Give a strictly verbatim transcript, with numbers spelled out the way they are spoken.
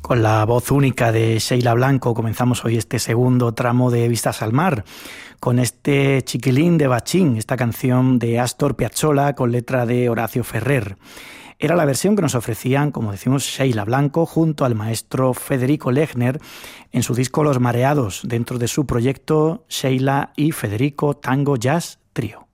Con la voz única de Sheila Blanco comenzamos hoy este segundo tramo de Vistas al Mar, con este Chiquilín de Bachín, esta canción de Astor Piazzolla con letra de Horacio Ferrer. Era la versión que nos ofrecían, como decimos, Sheila Blanco junto al maestro Federico Lechner en su disco Los Mareados, dentro de su proyecto Sheila y Federico Tango Jazz Trio.